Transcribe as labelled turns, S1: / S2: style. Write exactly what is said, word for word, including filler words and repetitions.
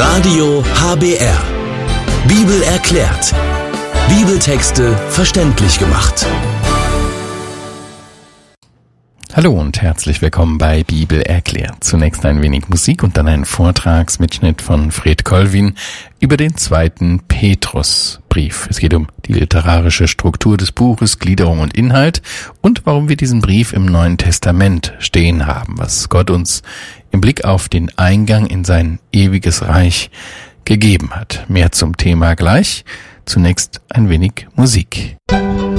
S1: Radio H B R. Bibel erklärt. Bibeltexte verständlich gemacht.
S2: Hallo und herzlich willkommen bei Bibel erklärt. Zunächst ein wenig Musik und dann ein Vortragsmitschnitt von Fred Colvin über den zweiten Petrusbrief. Es geht um die literarische Struktur des Buches, Gliederung und Inhalt und warum wir diesen Brief im Neuen Testament stehen haben, was Gott uns im Blick auf den Eingang in sein ewiges Reich gegeben hat. Mehr zum Thema gleich. Zunächst ein wenig Musik.